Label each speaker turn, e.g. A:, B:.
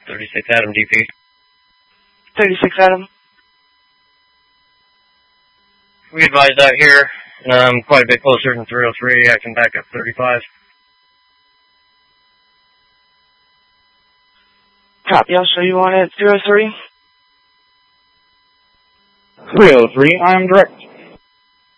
A: 36 Adam DP.
B: 36 Adam.
A: We advised out here, quite a bit closer than 303. I can back up 35.
B: Copy, I'll show you on it. 03.
C: 303, I am direct.